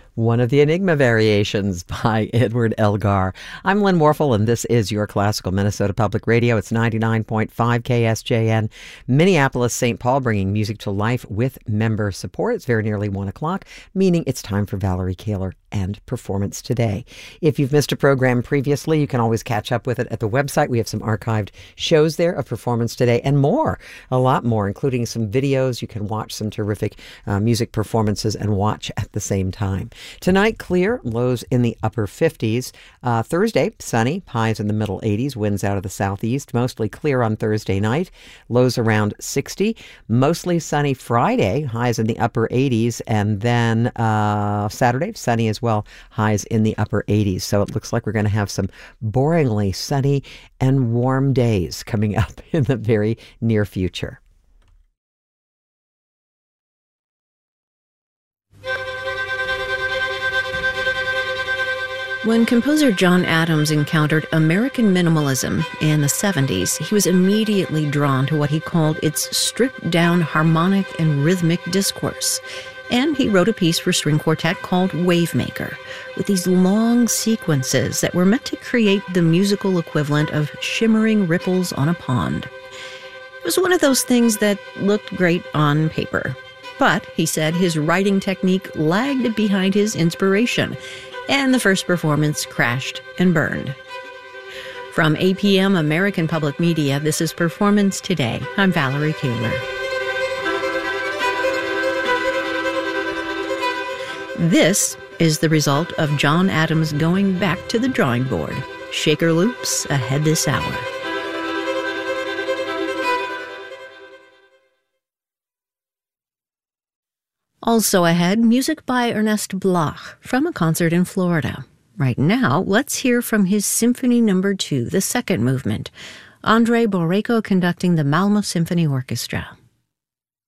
One of the Enigma Variations by Edward Elgar. I'm Lynn Warfel, and this is your Classical Minnesota Public Radio. It's 99.5 KSJN, Minneapolis, St. Paul, bringing music to life with member support. It's very nearly 1 o'clock, meaning it's time for Valerie Kaler and Performance Today. If you've missed a program previously, you can always catch up with it at the website. We have some archived shows there of Performance Today and more, a lot more, including some videos. You can watch some terrific music performances and watch at the same time. Tonight, clear, lows in the upper 50s. Thursday, sunny, highs in the middle 80s, winds out of the southeast. Mostly clear on Thursday night, lows around 60. Mostly sunny Friday, highs in the upper 80s. And then Saturday, sunny as well, highs in the upper 80s. So it looks like we're going to have some boringly sunny and warm days coming up in the very near future. When composer John Adams encountered American minimalism in the 70s, he was immediately drawn to what he called its stripped-down harmonic and rhythmic discourse. And he wrote a piece for string quartet called Wavemaker, with these long sequences that were meant to create the musical equivalent of shimmering ripples on a pond. It was one of those things that looked great on paper. But, he said, his writing technique lagged behind his inspiration, and the first performance crashed and burned. From APM American Public Media, this is Performance Today. I'm Valerie Kaler. This is the result of John Adams going back to the drawing board. Shaker loops ahead this hour. Also ahead, music by Ernest Bloch from a concert in Florida. Right now, let's hear from his Symphony No. 2, the second movement. Andrei Boreiko conducting the Malmö Symphony Orchestra.